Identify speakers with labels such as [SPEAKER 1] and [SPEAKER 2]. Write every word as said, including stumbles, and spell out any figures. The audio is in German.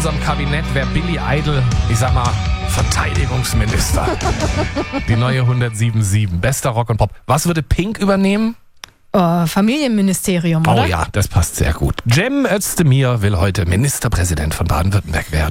[SPEAKER 1] unserem Kabinett wäre Billy Idol, ich sag mal, Verteidigungsminister. Die neue hundertsiebenundsiebzig. Bester Rock und Pop. Was würde Pink übernehmen?
[SPEAKER 2] Oh, Familienministerium, oder?
[SPEAKER 1] Oh ja, das passt sehr gut. Cem Özdemir will heute Ministerpräsident von Baden-Württemberg werden.